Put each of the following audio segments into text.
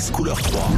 Axe couleur 3.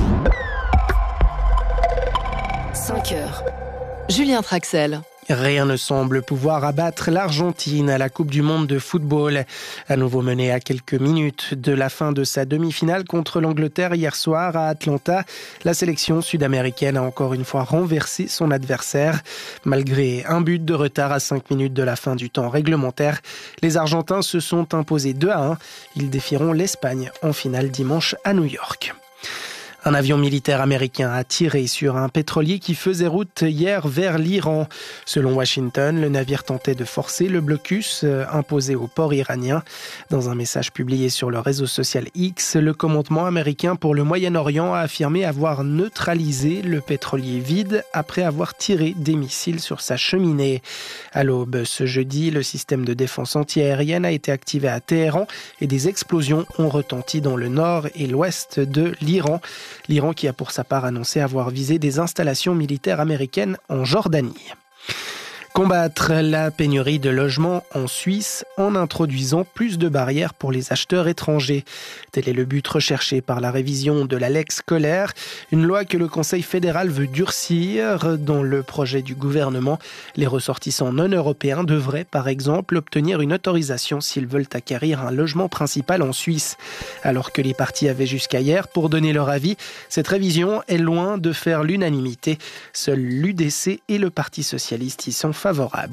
5 heures. Julien Traxel. Rien ne semble pouvoir abattre l'Argentine à la Coupe du Monde de football. À nouveau menée à quelques minutes de la fin de sa demi-finale contre l'Angleterre hier soir à Atlanta, la sélection sud-américaine a encore une fois renversé son adversaire. Malgré un but de retard à 5 minutes de la fin du temps réglementaire, les Argentins se sont imposés 2-1. Ils défieront l'Espagne en finale dimanche à New York. Un avion militaire américain a tiré sur un pétrolier qui faisait route hier vers l'Iran. Selon Washington, le navire tentait de forcer le blocus imposé au port iranien. Dans un message publié sur le réseau social X, le commandement américain pour le Moyen-Orient a affirmé avoir neutralisé le pétrolier vide après avoir tiré des missiles sur sa cheminée. À l'aube, ce jeudi, le système de défense antiaérienne a été activé à Téhéran et des explosions ont retenti dans le nord et l'ouest de l'Iran. L'Iran qui a pour sa part annoncé avoir visé des installations militaires américaines en Jordanie. Combattre la pénurie de logements en Suisse en introduisant plus de barrières pour les acheteurs étrangers. Tel est le but recherché par la révision de la Lex scolaire, une loi que le Conseil fédéral veut durcir. Dans le projet du gouvernement, les ressortissants non européens devraient par exemple obtenir une autorisation s'ils veulent acquérir un logement principal en Suisse. Alors que les partis avaient jusqu'à hier pour donner leur avis, cette révision est loin de faire l'unanimité. Seuls l'UDC et le Parti socialiste y sont favorables.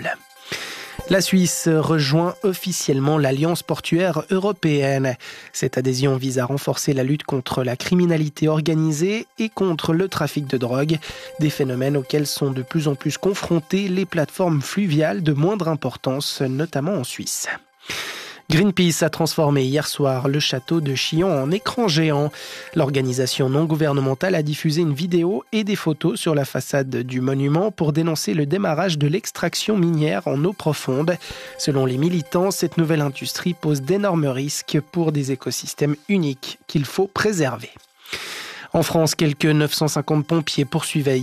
La Suisse rejoint officiellement l'Alliance portuaire européenne. Cette adhésion vise à renforcer la lutte contre la criminalité organisée et contre le trafic de drogue, des phénomènes auxquels sont de plus en plus confrontées les plateformes fluviales de moindre importance, notamment en Suisse. Greenpeace a transformé hier soir le château de Chillon en écran géant. L'organisation non gouvernementale a diffusé une vidéo et des photos sur la façade du monument pour dénoncer le démarrage de l'extraction minière en eau profonde. Selon les militants, cette nouvelle industrie pose d'énormes risques pour des écosystèmes uniques qu'il faut préserver. En France, quelques 950 pompiers poursuivaient